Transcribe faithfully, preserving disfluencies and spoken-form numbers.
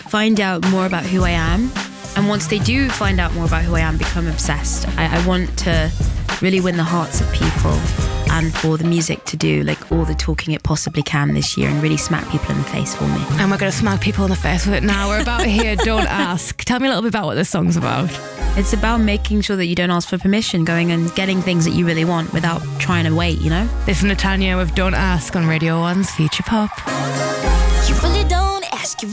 find out more about who I am. And once they do find out more about who I am, become obsessed. I, I want to really win the hearts of people, and for the music to do like all the talking it possibly can this year and really smack people in the face for me. And we're going to smack people in the face with it now. We're about to hear Don't Ask. Tell me a little bit about what this song's about. It's about making sure that you don't ask for permission, going and getting things that you really want without trying to wait, you know? This is Natanya with Don't Ask on Radio one's Future Pop.